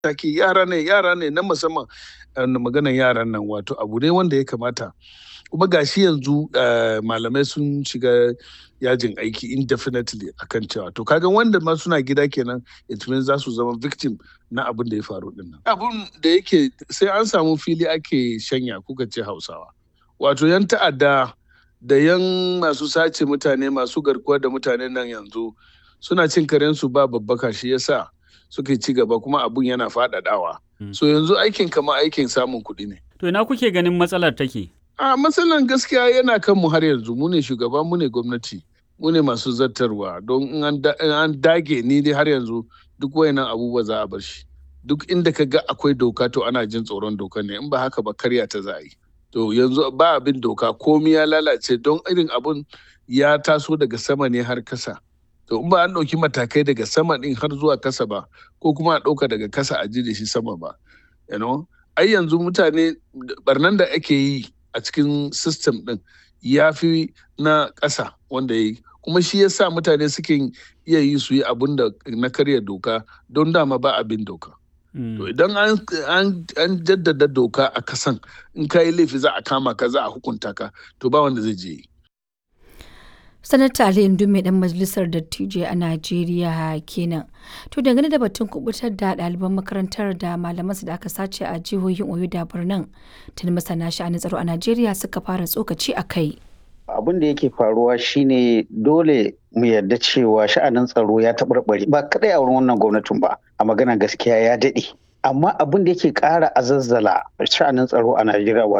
take yara ne na musamman. Maganan yaran nan wato abu ne wanda ya kamata, kuma gashi yanzu malamai sun shiga yajin aiki indefinitely akan cewa to kaga wanda ma suna gida kenan, it means za su zama victim na abin da ya faru din nan. Abun da yake sai an samu fili ake shanya, kuka ce Hausawa, wato yan ta'adda da yan masu sace mutane, masu garkuwa da mutane nan yanzu suna cin karensu ba babbaka, shi yasa suke ci gaba kuma abun yana faɗaɗawa. So yanzu aikin kama aikin samun kuɗi ne. To ina kuke ganin matsalar take? Matsalar gaskiya yana kan mu har yanzu, mu ne shugaba, mu ne gwamnati, mu ne masu zartarwa, don in an dage ni dai har yanzu duk wayannan abubuwa za a bar shi. Duk inda ka ga akwai doka to ana jin tsoron doka ne, in ba haka ba karya ta za a yi. To yanzu ba abin doka, komi ya lalace don irin abun ya taso daga sama ne har kasa. To in ba an ɗauki matakai daga sama ɗin har zuwa kasa ba, ko kuma a ɗauka daga kasa a ji da shi sama ba, ai yanzu mutane barnan da ake yi a cikin system ɗin ya fi na ƙasa wanda ya yi, kuma shi ya sa mutane suke iya yi su yi abin da na karya doka don dama ba abin doka. To idan an jaddada doka a kasan, in ka yi laifi za a kama ka, za a hukunta ka, to ba wanda zai je yi. Sanata Ali Indume dan majalisar dattijai a Najeriya kenan. To dangane da batun kubutar da ɗaliban makarantar da malamansu da aka sace a jihohin Oyo da Borno, tuni masana sha'anin tsaro a Najeriya suka fara tsokaci a kai. Abin da yake faruwa shine dole mu yarda cewa sha'anin tsaro ya taɓarɓare ba kadai a wurin wannan gwamnatin ba, a magana gaskiya ya daɗe. Amma abin da yake ƙara azazzala sha'anin tsaro a Najeriya